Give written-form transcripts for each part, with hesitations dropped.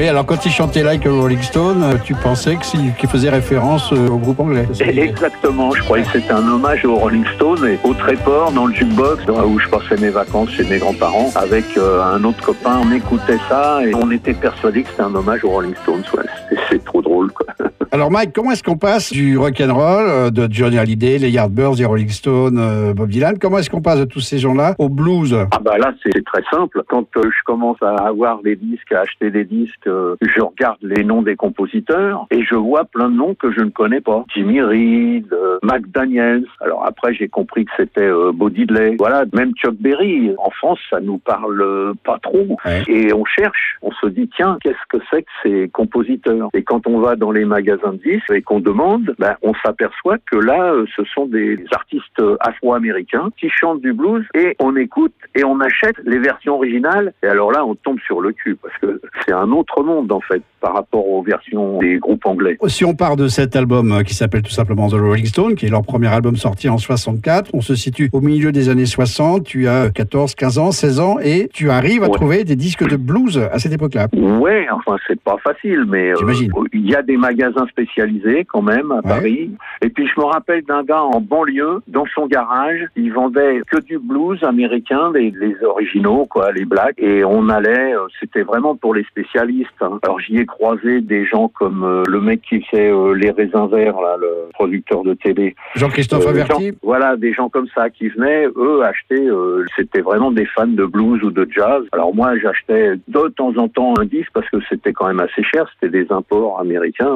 Oui, alors quand il chantait Like a Rolling Stone, tu pensais qu'il faisait référence au groupe anglais. Exactement, je croyais que c'était un hommage aux Rolling Stones et au Tréport dans le jukebox où je passais mes vacances chez mes grands-parents avec un autre copain. On écoutait ça et on était persuadés que c'était un hommage aux Rolling Stones. Ouais, c'est trop drôle, quoi. Alors Mike, comment est-ce qu'on passe du rock'n'roll de Johnny Hallyday, les Yardbirds, les Rolling Stones, Bob Dylan, comment est-ce qu'on passe de tous ces gens-là au blues? Ah bah là c'est très simple. Quand je commence à avoir des disques, à acheter des disques, je regarde les noms des compositeurs et je vois plein de noms que je ne connais pas. Jimmy Reed, Mac Daniels. Alors après j'ai compris que c'était Bo Diddley. Voilà, même Chuck Berry. En France ça nous parle pas trop. Ouais. Et on cherche, on se dit tiens qu'est-ce que c'est que ces compositeurs? Et quand on va dans les magasins de disques et qu'on demande, on s'aperçoit que là ce sont des artistes afro-américains qui chantent du blues et on écoute et on achète les versions originales. Et alors là on tombe sur le cul parce que c'est un autre monde en fait par rapport aux versions des groupes anglais. Si on part de cet album qui s'appelle tout simplement The Rolling Stone, qui est leur premier album sorti en 64, on se situe au milieu des années 60, tu as 14, 15 ans, 16 ans et tu arrives à trouver des disques de blues à cette époque-là. Ouais, enfin c'est pas facile, mais il y a des magasins spécialisés quand même à Paris. Et puis je me rappelle d'un gars en banlieue, dans son garage, il vendait que du blues américain, les originaux, quoi, les blacks, et on allait, c'était vraiment pour les spécialistes. Hein. Alors j'y ai croisé des gens comme le mec qui faisait Les Raisins Verts, là, le producteur de télé. Jean-Christophe Averty. Voilà, des gens comme ça qui venaient, eux, acheter, c'était vraiment des fans de blues ou de jazz. Alors moi, j'achetais de temps en temps un disque parce que c'était quand même assez cher, c'était des imports américains.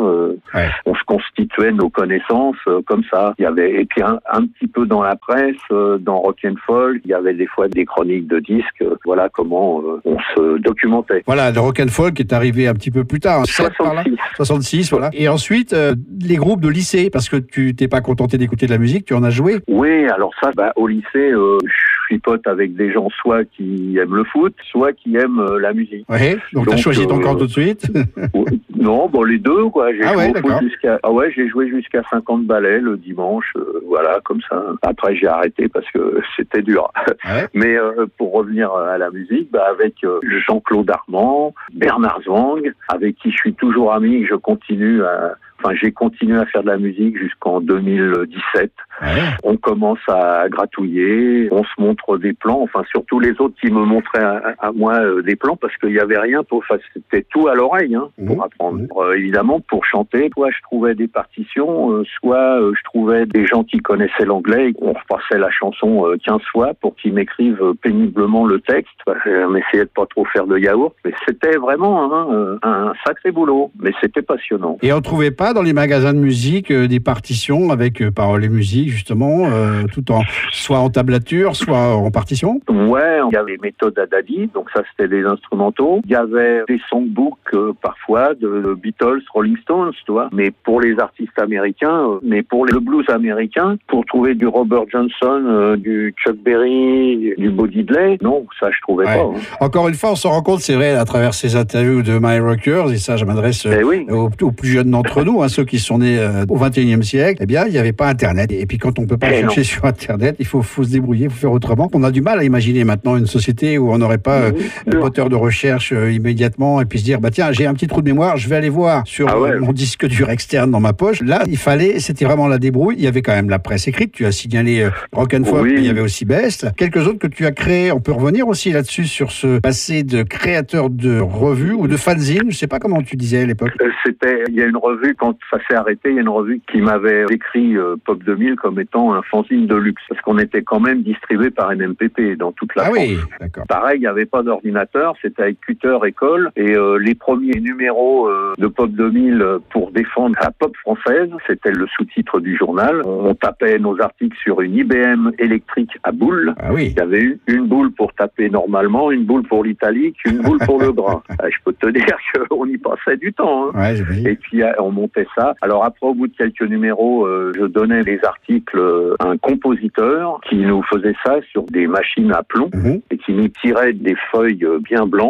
On se constituait nos connaissances comme ça. Il y avait, et puis un petit peu dans la presse, dans Rock and Folk, il y avait des fois des chroniques de disques, voilà comment on se documentait. Voilà, le Rock and Folk est arrivé un petit peu plus tard. 66, voilà. Et ensuite, les groupes de lycée, parce que tu t'es pas contenté d'écouter de la musique, tu en as joué? Oui, alors ça, au lycée, je suis pote avec des gens soit qui aiment le foot, soit qui aiment la musique. Ouais, donc tu as choisi ton camp tout de suite? Non, les deux, quoi. J'ai joué jusqu'à 50 ballets le dimanche, voilà, comme ça. Après, j'ai arrêté parce que c'était dur. Mais pour revenir à la musique, avec Jean-Claude Armand, Bernard Zwang, avec qui je suis toujours ami, j'ai continué à faire de la musique jusqu'en 2017. On commence à gratouiller, on se montre des plans, surtout les autres qui me montraient à moi des plans parce qu'il n'y avait rien c'était tout à l'oreille pour apprendre. Évidemment, pour chanter, soit je trouvais des partitions, soit je trouvais des gens qui connaissaient l'anglais, on repassait la chanson 15 fois pour qu'ils m'écrivent péniblement le texte. On essayait de pas trop faire de yaourt, mais c'était vraiment un sacré boulot, mais c'était passionnant. Et on trouvait pas dans les magasins de musique des partitions avec paroles et musique justement, soit en tablature, soit en partition? Ouais, il y avait les méthodes Haddadi, donc ça c'était des instrumentaux. Il y avait des songbooks parfois de Beatles, Rolling Stones, tu vois. Mais pour les artistes américains, mais pour le blues américain, pour trouver du Robert Johnson, du Chuck Berry, du Bo Diddley, non, ça je trouvais pas. Encore une fois, on se rend compte, c'est vrai, à travers ces interviews de My Rockers, et ça je m'adresse aux plus jeunes d'entre nous, ceux qui sont nés au XXIe siècle, eh bien, il n'y avait pas Internet. Et puis, quand on ne peut pas chercher sur Internet, il faut se débrouiller, il faut faire autrement. On a du mal à imaginer maintenant une société où on n'aurait pas un moteur de recherche immédiatement et puis se dire, tiens, j'ai un petit trou de mémoire, je vais aller voir sur mon disque dur externe dans ma poche. Là, c'était vraiment la débrouille. Il y avait quand même la presse écrite. Tu as signalé Rock and Folk, mais il y avait aussi Best. Quelques autres que tu as créés. On peut revenir aussi là-dessus sur ce passé de créateur de revues ou de fanzines. Je ne sais pas comment tu disais à l'époque. Il y a une revue, quand ça s'est arrêté, il y a une revue qui m'avait décrit Pop 2000 comme étant un fanzine de luxe, parce qu'on était quand même distribué par NMPP dans toute la France. Oui, d'accord. Pareil, il n'y avait pas d'ordinateur, c'était avec Cutter École, et les premiers numéros de Pop 2000 pour défendre la pop française, c'était le sous-titre du journal. On tapait nos articles sur une IBM électrique à boule. Il y avait une boule pour taper normalement, une boule pour l'italique, une boule pour le gras. Je peux te dire qu'on y passait du temps. Et puis on montait ça. Alors après, au bout de quelques numéros, je donnais les articles à un compositeur qui nous faisait ça sur des machines à plomb et qui nous tirait des feuilles bien blanches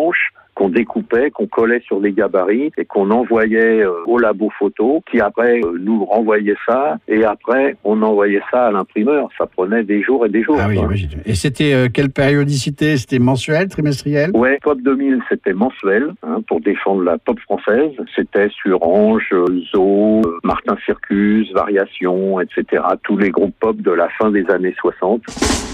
qu'on découpait, qu'on collait sur des gabarits et qu'on envoyait au labo photo, qui après nous renvoyait ça, et après on envoyait ça à l'imprimeur. Ça prenait des jours et des jours. Ah oui, et c'était quelle périodicité? C'était mensuel, trimestriel? Ouais, Pop 2000, c'était mensuel, pour défendre la pop française. C'était sur Ange, Zo, Martin Circus, Variation, etc. Tous les groupes pop de la fin des années 60.